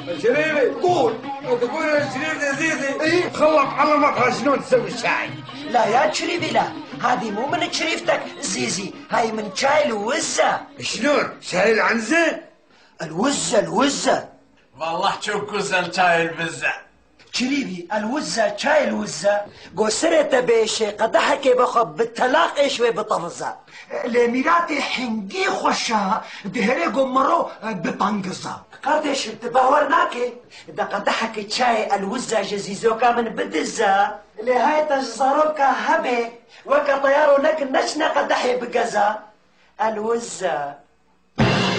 شريفي قول. تقول يا شريف يا زيزي ايه خلص علمك شلون تسوي الشاي. لا يا شريفي لا، هذه مو من شريفتك زيزي، هاي من شاي الوزة. شلون شاي العنزة؟ الوزة والله تشوكوزا شاي البزة. شريفي الوزة شاي الوزة قصرت بيش قدحك بخب بالتلاق شوي بطفزة لميراتي حنجي خوشا دهري قمرو بطنقزة قردش بتبهورناكي دا قدحك شاي الوزة جزيزوكا من بدزة لهاي تجزروكا هبي وكا طيارو لك نشنا قدحي بقزة الوزة